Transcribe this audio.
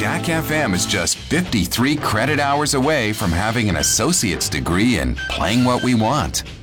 Jack FM is just 53 credit hours away from having an associate's degree in playing what we want.